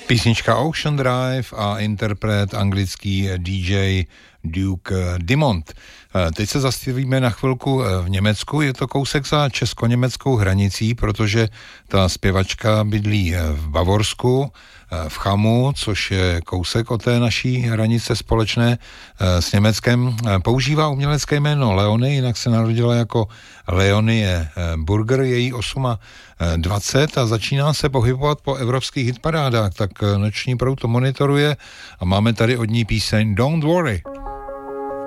Písnička Ocean Drive a interpret anglický DJ Duke Dumont. Teď se zastavíme na chvilku v Německu. Je to kousek za česko-německou hranicí, protože ta zpěvačka bydlí v Bavorsku, v Chamu, což je kousek od té naší hranice společné s Německem. Používá umělecké jméno Leonie, jinak se narodila jako Leonie Burger, její 28 a začíná se pohybovat po evropských hitparádách, tak Noční proud to monitoruje a máme tady od ní píseň Don't Worry.